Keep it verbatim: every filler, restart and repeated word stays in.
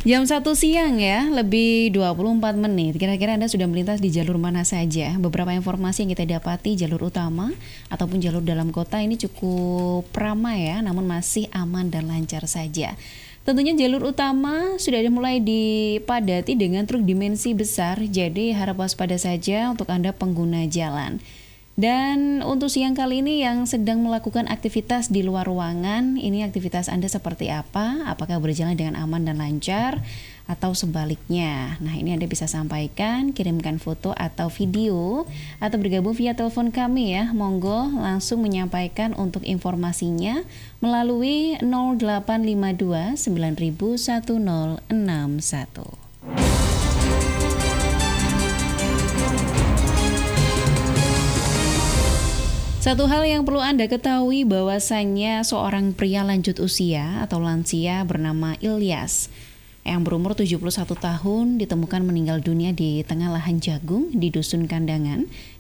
Jam satu siang ya, lebih dua puluh empat menit. Kira-kira Anda sudah melintas di jalur mana saja? Beberapa informasi yang kita dapati, jalur utama ataupun jalur dalam kota ini cukup ramai ya, namun masih aman dan lancar saja. Tentunya jalur utama sudah mulai dipadati dengan truk dimensi besar, jadi harap waspada saja untuk Anda pengguna jalan. Dan untuk siang kali ini yang sedang melakukan aktivitas di luar ruangan, ini aktivitas Anda seperti apa? Apakah berjalan dengan aman dan lancar? Atau sebaliknya? Nah, ini Anda bisa sampaikan, kirimkan foto atau video, atau bergabung via telepon kami ya. Monggo langsung menyampaikan untuk informasinya melalui nol delapan lima dua sembilan satu nol enam satu. Satu hal yang perlu Anda ketahui bahwasannya seorang pria lanjut usia atau lansia bernama Ilyas yang berumur tujuh puluh satu tahun ditemukan meninggal dunia di tengah lahan jagung di Dusun Kandangan,